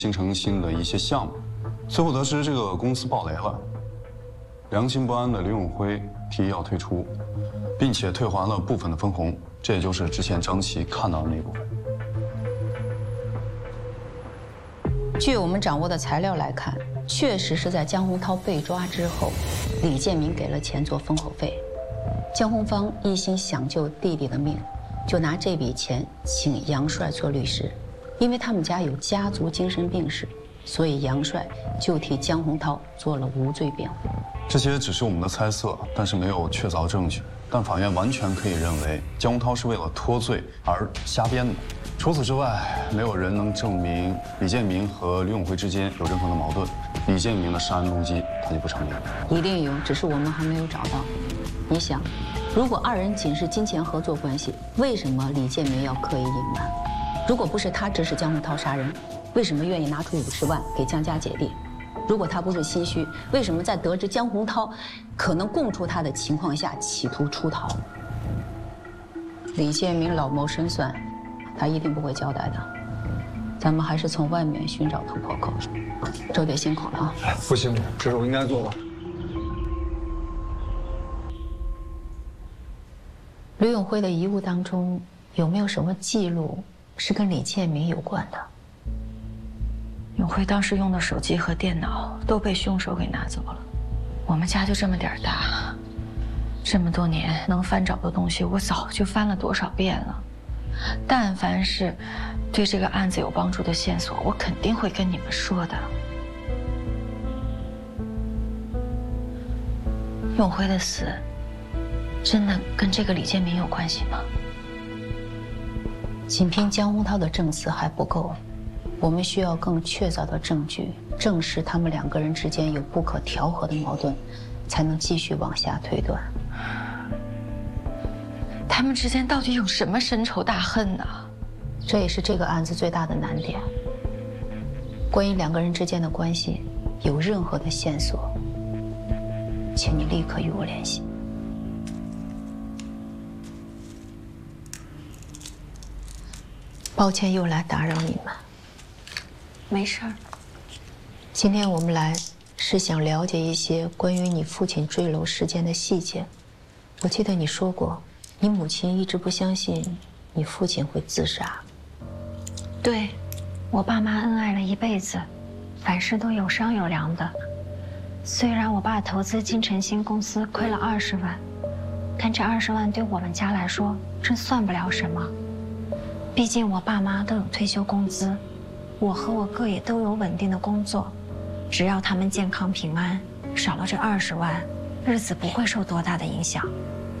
新城新的一些项目。随后得知这个公司爆雷了，良心不安的刘永辉提议要退出，并且退还了部分的分红，这也就是之前张琪看到的那部分。 据我们掌握的材料来看，确实是在江洪涛被抓之后，李建明给了钱做封口费。江红芳一心想救弟弟的命，就拿这笔钱请杨帅做律师。因为他们家有家族精神病史，所以杨帅就替江洪涛做了无罪辩护。 这些只是我们的猜测，但是没有确凿证据。但法院完全可以认为江洪涛是为了脱罪而瞎编的。除此之外，没有人能证明李建明和刘永辉之间有任何的矛盾。李建明的杀人动机他就不成立。 一定有，只是我们还没有找到。你想，如果二人仅是金钱合作关系，为什么李建明要刻意隐瞒？如果不是他指使江洪涛杀人，为什么愿意拿出50万给江家姐弟？如果他不是心虚，为什么在得知江洪涛可能供出他的情况下企图出逃？李建明老谋深算，他一定不会交代的。咱们还是从外面寻找突破口。周姐辛苦了啊！ 不辛苦，这是我应该做的。 刘永辉的遗物当中有没有什么记录是跟李建明有关的？ 永辉当时用的手机和电脑都被凶手给拿走了。我们家就这么点儿大，这么多年能翻找的东西，我早就翻了多少遍了。但凡是对这个案子有帮助的线索，我肯定会跟你们说的。永辉的死真的跟这个李建明有关系吗？ 仅凭江洪涛的证词还不够，我们需要更确凿的证据，证实他们2个人之间有不可调和的矛盾，才能继续往下推断。 他们之间到底有什么深仇大恨呢？ 这也是这个案子最大的难点。关于2个人之间的关系，有任何的线索，请你立刻与我联系。抱歉又来打扰你们。 没事儿。 今天我们来是想了解一些关于你父亲坠楼事件的细节。我记得你说过，你母亲一直不相信你父亲会自杀。 对，我爸妈恩爱了一辈子，凡事都有商有量的。虽然我爸投资金晨星公司亏了20万，但这20万对我们家来说真算不了什么。毕竟我爸妈都有退休工资，我和我哥也都有稳定的工作，只要他们健康平安，少了这20万，日子不会受多大的影响。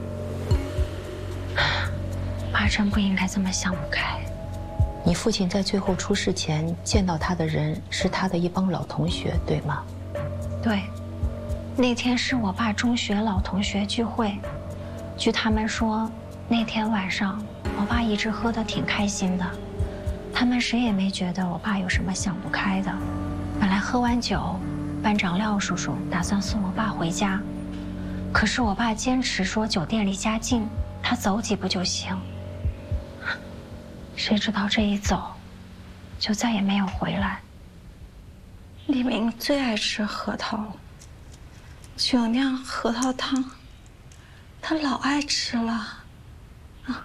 爸真不应该这么想不开。 你父亲在最后出事前见到他的人是他的一帮老同学，对吗？ 对，那天是我爸中学老同学聚会，据他们说，那天晚上我爸一直喝得挺开心的，他们谁也没觉得我爸有什么想不开的。本来喝完酒，班长廖叔叔打算送我爸回家，可是我爸坚持说酒店离家近，他走几步就行。谁知道这一走，就再也没有回来。 李明最爱吃核桃了，酒酿核桃汤，他老爱吃了。啊，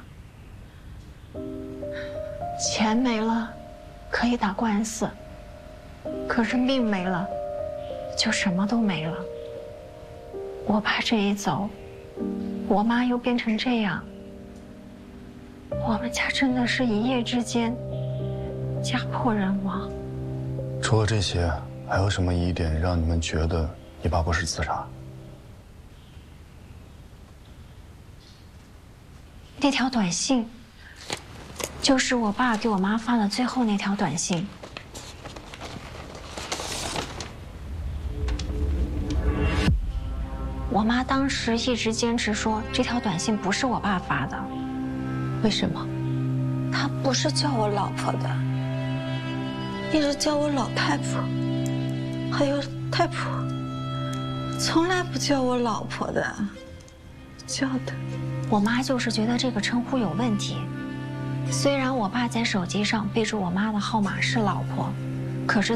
钱没了，可以打官司，可是命没了，就什么都没了。我爸这一走，我妈又变成这样。我们家真的是一夜之间家破人亡。 除了这些，还有什么疑点让你们觉得你爸不是自杀？ 那条短信，就是我爸给我妈发的最后那条短信。我妈当时一直坚持说这条短信不是我爸发的。 为什么？ 他不是叫我老婆的，一直叫我老太婆，还有太婆，从来不叫我老婆的，叫的。 我妈就是觉得这个称呼有问题。虽然我爸在手机上备注我妈的号码是老婆， 可是